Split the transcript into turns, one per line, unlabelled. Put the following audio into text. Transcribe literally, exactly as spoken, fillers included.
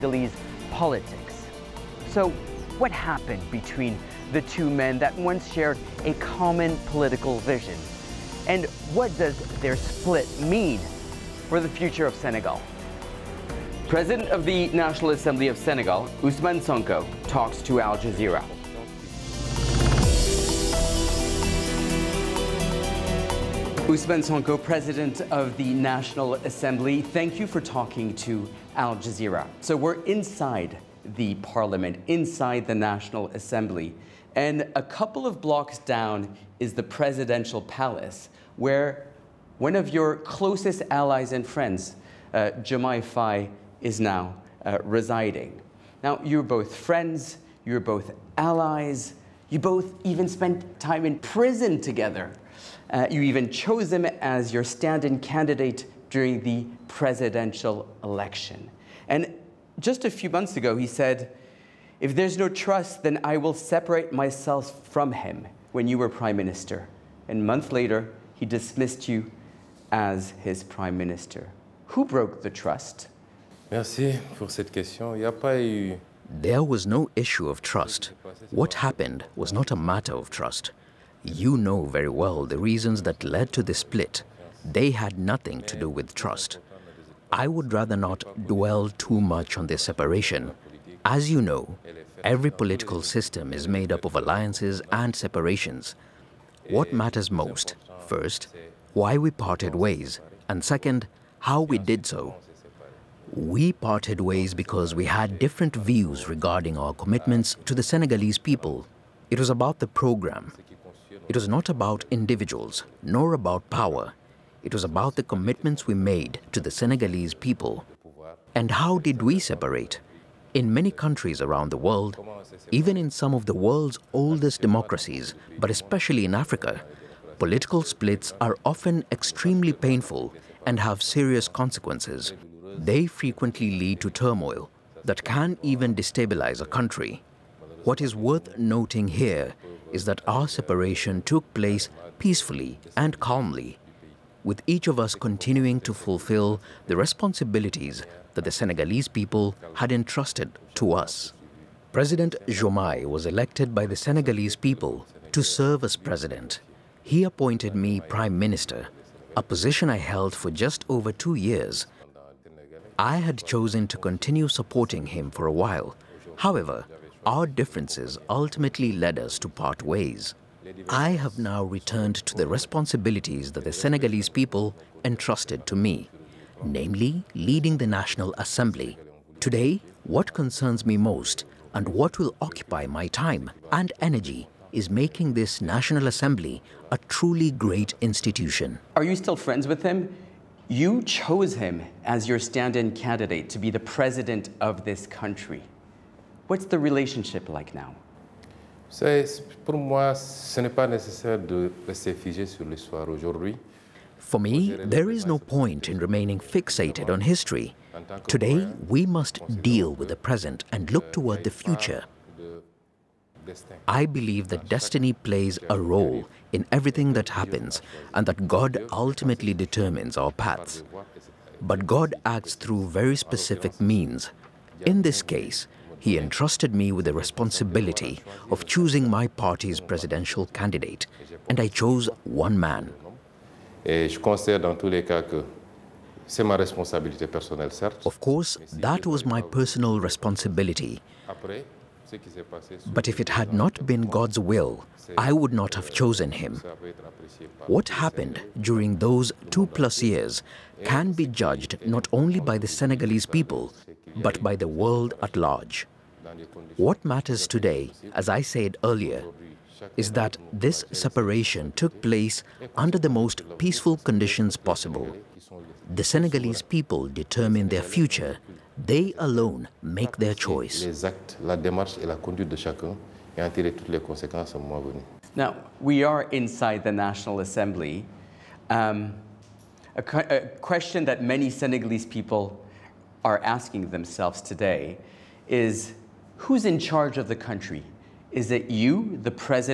Senegalese politics. So, what happened between the two men that once shared a common political vision? And what does their split mean for the future of Senegal? President of the National Assembly of Senegal, Ousmane Sonko, talks to Al Jazeera. Ousmane Sonko, President of the National Assembly, thank you for talking to Al Jazeera. So we're inside the parliament, inside the National Assembly, and a couple of blocks down is the presidential palace, where one of your closest allies and friends, uh, Diomaye Faye, is now uh, residing. Now, you're both friends, you're both allies, you both even spent time in prison together. Uh, you even chose him as your stand-in candidate during the presidential election. And just a few months ago, he said, if there's no trust, then I will separate myself from him when you were prime minister. And a month later, he dismissed you as his prime minister. Who broke the trust?
Merci pour cette question. Il n'y a pas eu...
There was no issue of trust. What happened was not a matter of trust. You know very well the reasons that led to the split. They had nothing to do with trust. I would rather not dwell too much on this separation. As you know, every political system is made up of alliances and separations. What matters most, first, why we parted ways, and second, how we did so. We parted ways because we had different views regarding our commitments to the Senegalese people. It was about the program. It was not about individuals, nor about power. It was about the commitments we made to the Senegalese people. And how did we separate? In many countries around the world, even in some of the world's oldest democracies, but especially in Africa, political splits are often extremely painful and have serious consequences. They frequently lead to turmoil that can even destabilize a country. What is worth noting here is that our separation took place peacefully and calmly, with each of us continuing to fulfill the responsibilities that the Senegalese people had entrusted to us. President Diomaye was elected by the Senegalese people to serve as president. He appointed me prime minister, a position I held for just over two years. I had chosen to continue supporting him for a while. However, our differences ultimately led us to part ways. I have now returned to the responsibilities that the Senegalese people entrusted to me, namely leading the National Assembly. Today, what concerns me most and what will occupy my time and energy is making this National Assembly a truly great institution.
Are you still friends with him? You chose him as your stand-in candidate to be the president of this country. What's the relationship like now?
Pour moi, ce n'est pas nécessaire de rester figé sur l'histoire aujourd'hui.
For me, there is no point in remaining fixated on history. Today, we must deal with the present and look toward the future. I believe that destiny plays a role in everything that happens and that God ultimately determines our paths. But God acts through very specific means. In this case, He entrusted me with the responsibility of choosing my party's presidential candidate, and I chose one man. Of course, that was my personal responsibility. But if it had not been God's will, I would not have chosen him. What happened during those two plus years can be judged not only by the Senegalese people, but by the world at large. What matters today, as I said earlier, is that this separation took place under the most peaceful conditions possible. The Senegalese people determine their future. They alone make their choice.
Now, we are inside the National Assembly. Um, a, a question that many Senegalese people are asking themselves today is, who's in charge of the country? Is it you, the president?